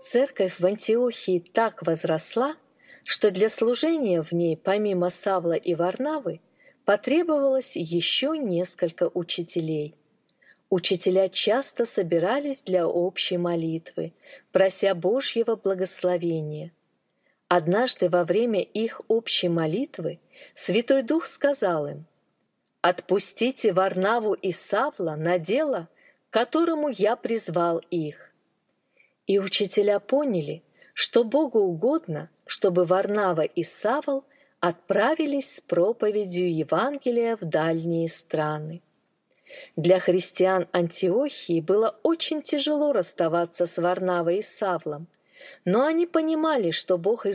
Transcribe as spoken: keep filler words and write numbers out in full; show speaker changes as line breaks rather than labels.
Церковь в Антиохии так возросла, что для служения в ней помимо Савла и Варнавы потребовалось еще несколько учителей. Учителя часто собирались для общей молитвы, прося Божьего благословения. Однажды во время их общей молитвы Святой Дух сказал им: «Отпустите Варнаву и Савла на дело, к которому я призвал их». И учителя поняли, что Богу угодно, чтобы Варнава и Савл отправились с проповедью Евангелия в дальние страны. Для христиан Антиохии было очень тяжело расставаться с Варнавой и Савлом, но они понимали, что Бог